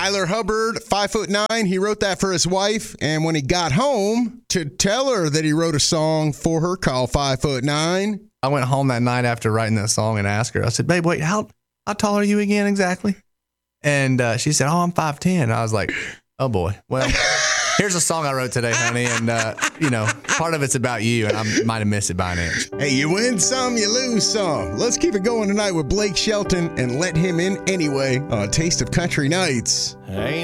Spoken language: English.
Tyler Hubbard, 5'9", he wrote that for his wife. And when he got home to tell her that he wrote a song for her called 5'9". I went home that night after writing that song and asked her, I said, babe, wait, how tall are you again exactly? And she said, I'm 5'10". I was like, oh boy. Well, here's a song I wrote today, honey. And, part of it's about you, and I might have missed it by an inch. Hey, you win some, you lose some. Let's keep it going tonight with Blake Shelton and Let Him In Anyway on Taste of Country Nights. Hey.